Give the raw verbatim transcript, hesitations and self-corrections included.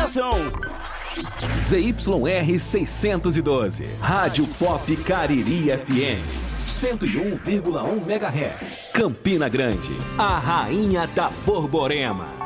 apresentação. Z Y R seiscentos e doze, Rádio Pop Cariri F M, cento e um vírgula um megahertz, Campina Grande, a rainha da Borborema.